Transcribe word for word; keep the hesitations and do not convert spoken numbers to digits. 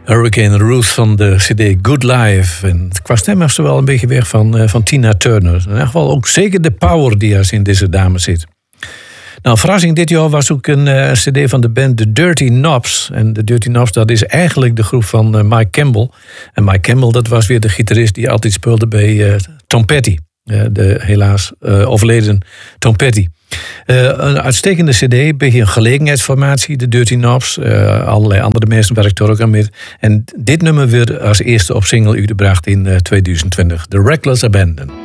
Hurricane Ruth van de cd Good Life. En qua stem was ze wel een beetje weg van, uh, van Tina Turner. In ieder geval ook zeker de power die er in deze dame zit. Nou, verrassing dit jaar was ook een uh, cd van de band The Dirty Knobs. En de Dirty Knobs, dat is eigenlijk de groep van uh, Mike Campbell. En Mike Campbell, dat was weer de gitarist die altijd speelde bij uh, Tom Petty. Uh, de helaas uh, overleden Tom Petty. Uh, een uitstekende cd, een beetje een gelegenheidsformatie, de Dirty Knobs. Uh, allerlei andere mensen werken er ook aan mee. En dit nummer werd als eerste op single uitgebracht in uh, tweeduizend twintig. The Reckless Abandon.